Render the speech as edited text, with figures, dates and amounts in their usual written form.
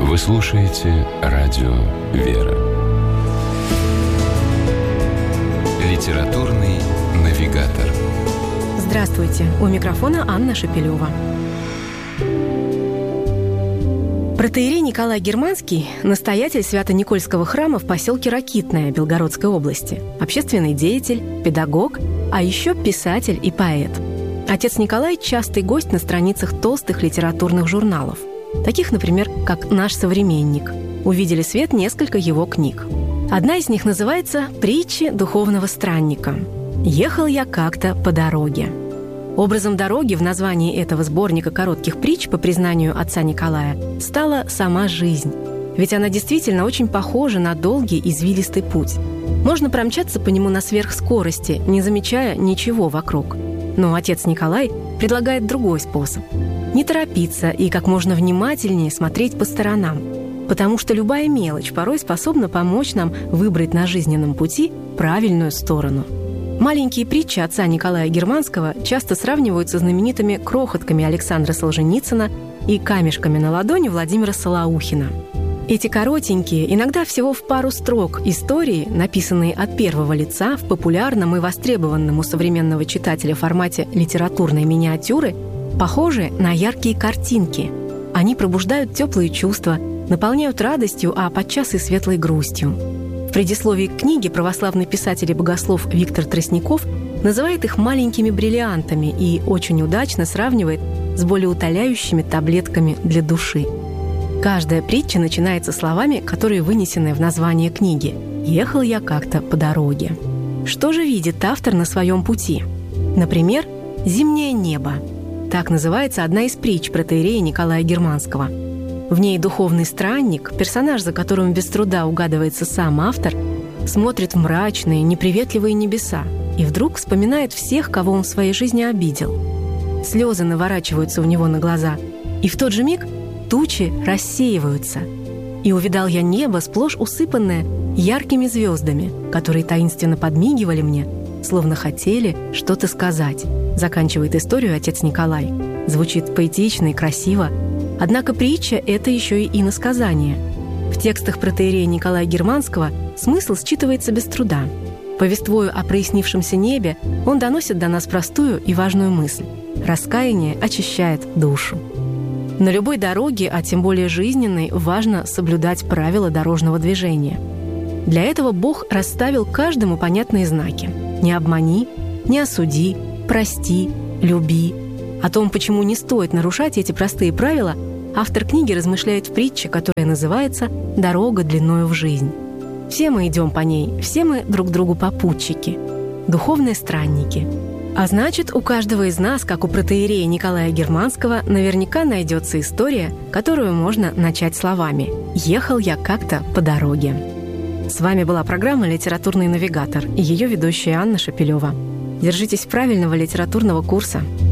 Вы слушаете радио «Вера». Литературный навигатор. Здравствуйте! У микрофона Анна Шапилева. Протоиерей Николай Германский – настоятель Свято-Никольского храма в поселке Ракитное Белгородской области, общественный деятель, педагог, а еще писатель и поэт. Отец Николай – частый гость на страницах толстых литературных журналов, таких, например, как «Наш современник». Увидели свет несколько его книг. Одна из них называется «Притчи духовного странника». «Ехал я как-то по дороге». Образом дороги в названии этого сборника коротких притч, по признанию отца Николая, стала сама жизнь. Ведь она действительно очень похожа на долгий извилистый путь. Можно промчаться по нему на сверхскорости, не замечая ничего вокруг. Но отец Николай предлагает другой способ. Не торопиться и как можно внимательнее смотреть по сторонам, потому что любая мелочь порой способна помочь нам выбрать на жизненном пути правильную сторону. Маленькие притчи отца Николая Германского часто сравнивают со знаменитыми крохотками Александра Солженицына и камешками на ладони Владимира Солоухина. Эти коротенькие, иногда всего в пару строк истории, написанные от первого лица в популярном и востребованном у современного читателя формате литературной миниатюры, похожи на яркие картинки. Они пробуждают теплые чувства, наполняют радостью, а подчас и светлой грустью. В предисловии к книге православный писатель и богослов Виктор Тростников называет их маленькими бриллиантами и очень удачно сравнивает с болеутоляющими таблетками для души. Каждая притча начинается словами, которые вынесены в название книги «Ехал я как-то по дороге». Что же видит автор на своем пути? Например, «Зимнее небо». Так называется одна из притч протоиерея Николая Германского. В ней духовный странник, персонаж, за которым без труда угадывается сам автор, смотрит в мрачные, неприветливые небеса и вдруг вспоминает всех, кого он в своей жизни обидел. Слезы наворачиваются у него на глаза, и в тот же миг тучи рассеиваются. «И увидал я небо, сплошь усыпанное яркими звездами, которые таинственно подмигивали мне, словно хотели что-то сказать», заканчивает историю отец Николай. Звучит поэтично и красиво. Однако притча — это еще и иносказание. В текстах протоиерея Николая Германского смысл считывается без труда. Повествуя о прояснившемся небе, он доносит до нас простую и важную мысль. Раскаяние очищает душу. На любой дороге, а тем более жизненной, важно соблюдать правила дорожного движения. Для этого Бог расставил каждому понятные знаки. Не обмани, не осуди, прости, люби. О том, почему не стоит нарушать эти простые правила, автор книги размышляет в притче, которая называется «Дорога длиною в жизнь». Все мы идем по ней, все мы друг другу попутчики, духовные странники. А значит, у каждого из нас, как у протоиерея Николая Германского, наверняка найдется история, которую можно начать словами «Ехал я как-то по дороге». С вами была программа «Литературный навигатор» и ее ведущая Анна Шапилева. Держитесь правильного литературного курса.